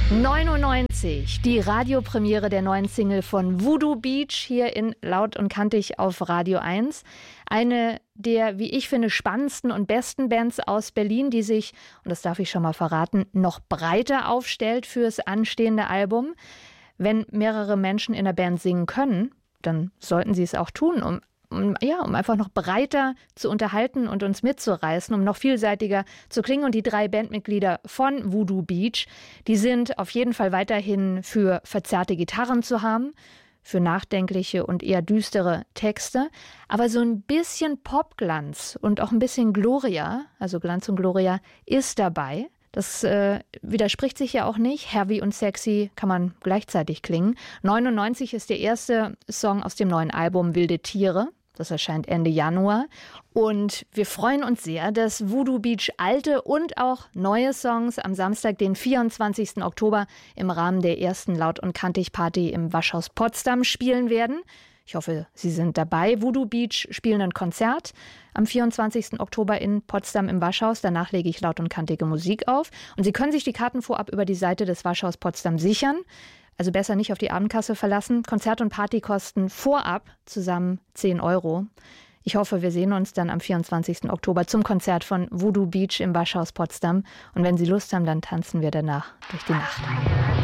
99, die Radiopremiere der neuen Single von Voodoo Beach hier in Laut und Kantig auf Radio 1. Eine der, wie ich finde, spannendsten und besten Bands aus Berlin, die sich, und das darf ich schon mal verraten, noch breiter aufstellt fürs anstehende Album. Wenn mehrere Menschen in der Band singen können, dann sollten sie es auch tun, um einfach noch breiter zu unterhalten und uns mitzureißen, um noch vielseitiger zu klingen. Und die 3 Bandmitglieder von Voodoo Beach, die sind auf jeden Fall weiterhin für verzerrte Gitarren zu haben, für nachdenkliche und eher düstere Texte. Aber so ein bisschen Popglanz und auch ein bisschen Gloria, also Glanz und Gloria, ist dabei. Das widerspricht sich ja auch nicht. Heavy und sexy kann man gleichzeitig klingen. 99 ist der erste Song aus dem neuen Album Wilde Tiere. Das erscheint Ende Januar. Und wir freuen uns sehr, dass Voodoo Beach alte und auch neue Songs am Samstag, den 24. Oktober, im Rahmen der ersten Laut- und Kantig-Party im Waschhaus Potsdam spielen werden. Ich hoffe, Sie sind dabei. Voodoo Beach spielen ein Konzert am 24. Oktober in Potsdam im Waschhaus. Danach lege ich laut und kantige Musik auf. Und Sie können sich die Karten vorab über die Seite des Waschhaus Potsdam sichern. Also besser nicht auf die Abendkasse verlassen. Konzert und Party kosten vorab zusammen 10 €. Ich hoffe, wir sehen uns dann am 24. Oktober zum Konzert von Voodoo Beach im Waschhaus Potsdam. Und wenn Sie Lust haben, dann tanzen wir danach durch die Nacht.